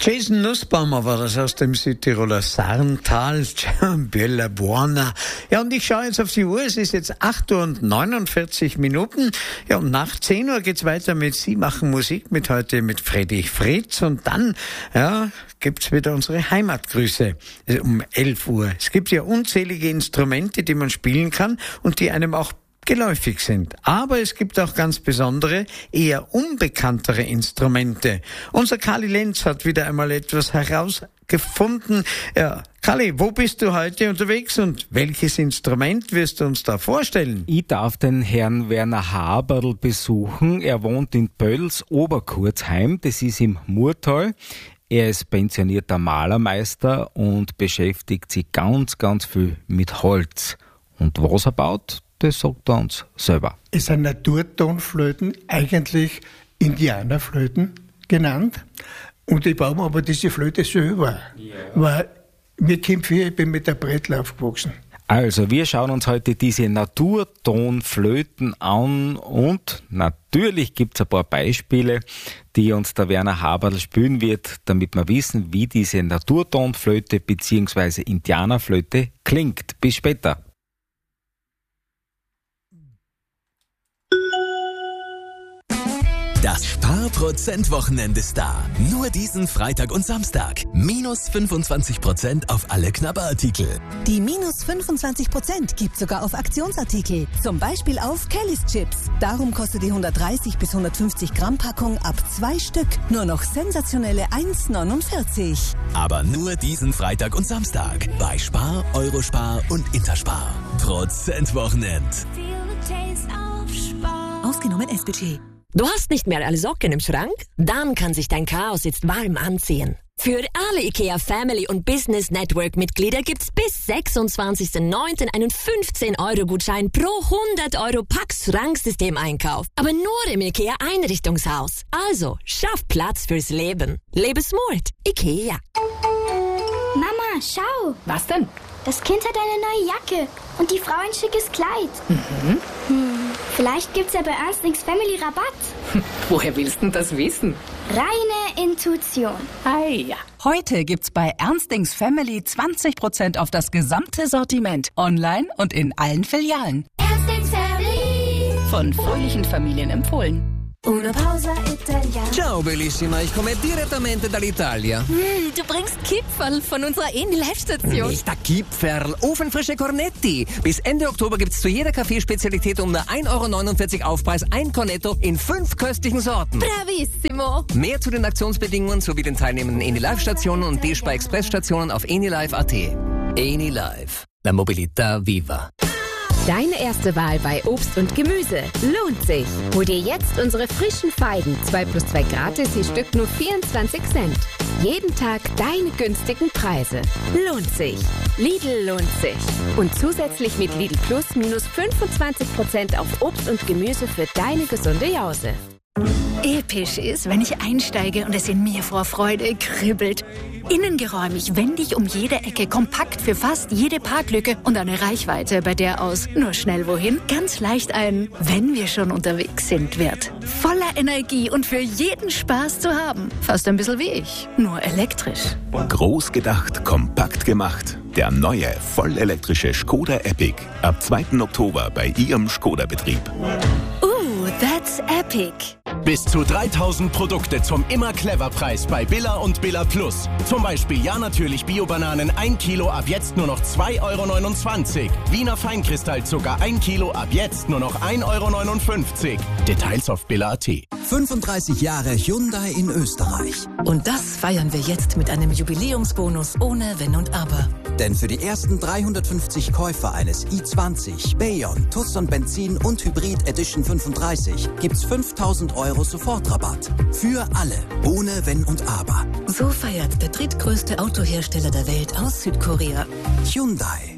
Jason Nussbaumer war das aus dem Südtiroler Sarntal, Bella Buona. Ja, und ich schaue jetzt auf die Uhr, es ist jetzt 8:49 Uhr. Ja, und nach 10 Uhr geht's weiter mit Sie machen Musik, heute mit Friedrich Fritz. Und dann, ja, gibt's wieder unsere Heimatgrüße um 11 Uhr. Es gibt ja unzählige Instrumente, die man spielen kann und die einem auch geläufig sind. Aber es gibt auch ganz besondere, eher unbekanntere Instrumente. Unser Kali Lenz hat wieder einmal etwas herausgefunden. Ja, Kali, wo bist du heute unterwegs und welches Instrument wirst du uns da vorstellen? Ich darf den Herrn Werner Haberl besuchen. Er wohnt in Pöls, Oberkurzheim. Das ist im Murtal. Er ist pensionierter Malermeister und beschäftigt sich ganz, ganz viel mit Holz. Und was er baut, das sagt er uns selber. Es sind Naturtonflöten, eigentlich Indianerflöten genannt. Und ich baue mir aber diese Flöte selber. Weil mir kommt ich bin mit der Brettl aufgewachsen. Also, wir schauen uns heute diese Naturtonflöten an und natürlich gibt's ein paar Beispiele, die uns der Werner Haberl spielen wird, damit wir wissen, wie diese Naturtonflöte bzw. Indianerflöte klingt. Bis später. Das Sparprozent-Wochenende ist da. Nur diesen Freitag und Samstag. Minus 25% auf alle Knabberartikel. Die minus 25% gibt sogar auf Aktionsartikel. Zum Beispiel auf Kellys Chips. Darum kostet die 130 bis 150 Gramm Packung ab 2 Stück nur noch sensationelle 1,49. Aber nur diesen Freitag und Samstag. Bei Spar, Eurospar und Interspar. Prozent-Wochenend. Ausgenommen S-Budget. Du hast nicht mehr alle Socken im Schrank? Dann kann sich dein Chaos jetzt warm anziehen. Für alle IKEA Family und Business Network Mitglieder gibt's bis 26.09. einen 15-Euro-Gutschein pro 100 Euro Pack-Schranksystem-Einkauf. Aber nur im IKEA Einrichtungshaus. Also, schaff Platz fürs Leben. Lebe smart. IKEA. Mama, schau. Was denn? Das Kind hat eine neue Jacke und die Frau ein schickes Kleid. Vielleicht gibt's ja bei Ernstings Family Rabatt. Woher willst du das wissen? Reine Intuition. Ei, ja. Heute gibt's bei Ernstings Family 20% auf das gesamte Sortiment. Online und in allen Filialen. Ernstings Family. Von fröhlichen Familien empfohlen. Una pausa italiana. Ciao bellissima, ich komme direttamente dall'Italia. Du bringst Kipferl von unserer Eni-Live-Station. Nicht der Kipferl, ofenfrische Cornetti. Bis Ende Oktober gibt's zu jeder Kaffeespezialität um nur 1,49 € Aufpreis ein Cornetto in 5 köstlichen Sorten. Bravissimo. Mehr zu den Aktionsbedingungen sowie den teilnehmenden Eni-Live-Stationen und DSPA Express-Stationen auf enilive.at. Eni-Live, la mobilità viva. Deine erste Wahl bei Obst und Gemüse lohnt sich. Hol dir jetzt unsere frischen Feigen. 2+2 gratis, je Stück nur 24 Cent. Jeden Tag deine günstigen Preise. Lohnt sich. Lidl lohnt sich. Und zusätzlich mit Lidl Plus minus 25% auf Obst und Gemüse für deine gesunde Jause. Episch ist, wenn ich einsteige und es in mir vor Freude kribbelt. Innengeräumig, wendig um jede Ecke, kompakt für fast jede Parklücke und eine Reichweite, bei der aus nur schnell wohin ganz leicht ein wenn wir schon unterwegs sind wird. Voller Energie und für jeden Spaß zu haben. Fast ein bisschen wie ich, nur elektrisch. Groß gedacht, kompakt gemacht. Der neue, vollelektrische Škoda Epiq. Ab 2. Oktober bei Ihrem Škoda-Betrieb. That's epic. Bis zu 3000 Produkte zum Immer-Clever-Preis bei Billa und Billa Plus. Zum Beispiel ja natürlich Bio-Bananen 1 Kilo ab jetzt nur noch 2,29 €. Wiener Feinkristallzucker 1 Kilo ab jetzt nur noch 1,59 €. Details auf billa.at. 35 Jahre Hyundai in Österreich. Und das feiern wir jetzt mit einem Jubiläumsbonus ohne Wenn und Aber. Denn für die ersten 350 Käufer eines i20, Bayon, Tucson Benzin und Hybrid Edition 35 gibt's 5.000 € Sofortrabatt. Für alle, ohne Wenn und Aber. So feiert der drittgrößte Autohersteller der Welt aus Südkorea. Hyundai.